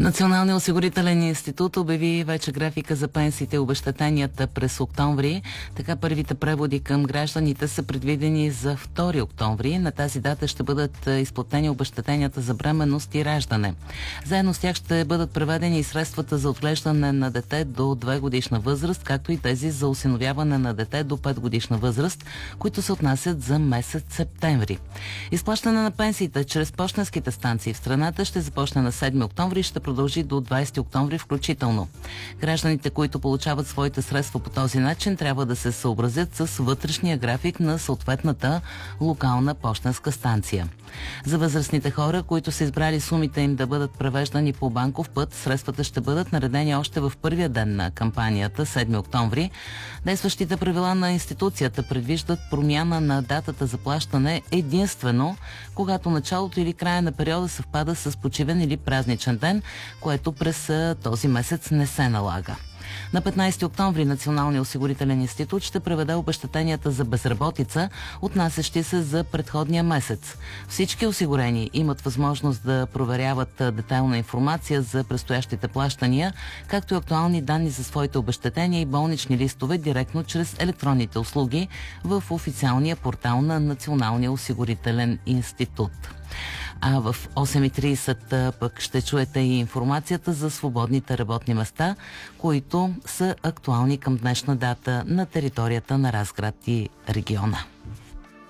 Националният осигурителен институт обяви вече графика за пенсиите и обезщетенията през октомври. Така първите преводи към гражданите са предвидени за 2 октомври. На тази дата ще бъдат изплатени обезщетенията за бременност и раждане. Заедно с тях ще бъдат преведени и средствата за отглеждане на дете до 2 годишна възраст, както и тези за осиновяване на дете до 5 годишна възраст, които се отнасят за месец септември. Изплащане на пенсиите чрез пощенските станции в страната ще започне на 7 октомври и ще продължи до 20 октомври включително. Гражданите, които получават своите средства по този начин, трябва да се съобразят с вътрешния график на съответната локална пощенска станция. За възрастните хора, които са избрали сумите им да бъдат превеждани по банков път, средствата ще бъдат наредени още в първия ден на кампанията, 7 октомври. Действащите правила на институцията предвиждат промяна на датата за плащане единствено, когато началото или края на периода съвпада с почивен или празничен ден, което през този месец не се налага. На 15 октомври Националният осигурителен институт ще преведе обезщетенията за безработица, отнасящи се за предходния месец. Всички осигурени имат възможност да проверяват детайлна информация за предстоящите плащания, както и актуални данни за своите обезщетения и болнични листове директно чрез електронните услуги в официалния портал на Националния осигурителен институт. А в 8:30 пък ще чуете и информацията за свободните работни места, които са актуални към днешна дата на територията на Разград и региона.